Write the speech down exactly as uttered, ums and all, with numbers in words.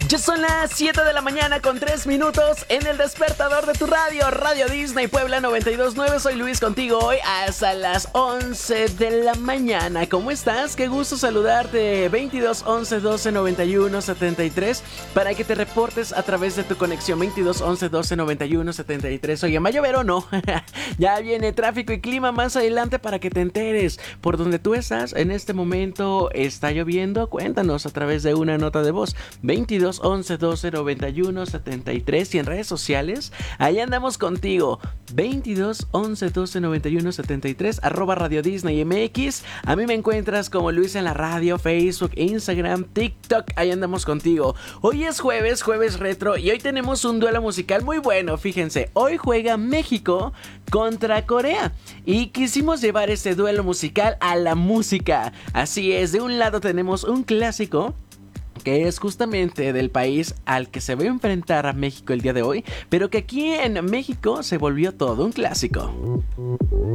Ya son las siete de la mañana con tres minutos en el despertador de tu radio, Radio Disney Puebla noventa y dos punto nueve. Soy Luis contigo hoy hasta las once de la mañana. ¿Cómo estás? Qué gusto saludarte. veintidós once doce noventa y uno setenta y tres para que te reportes a través de tu conexión. veintidós once doce noventa y uno setenta y tres. Oye, ¿va a llover o no? Ya viene tráfico y clima más adelante para que te enteres. Por donde tú estás en este momento, ¿está lloviendo? Cuéntanos a través de una nota de voz. veintidós once doce noventa y uno setenta y tres. Y en redes sociales, ahí andamos contigo. veintidós once doce noventa y uno setenta y tres, arroba Radio Disney M X. A mí me encuentras como Luis en la radio, Facebook, Instagram, TikTok. Ahí andamos contigo. Hoy es jueves, jueves retro, y hoy tenemos un duelo musical muy bueno. Fíjense, hoy juega México contra Corea y quisimos llevar este duelo musical a la música. Así es, de un lado tenemos un clásico que es justamente del país al que se va a enfrentar a México el día de hoy, pero que aquí en México se volvió todo un clásico.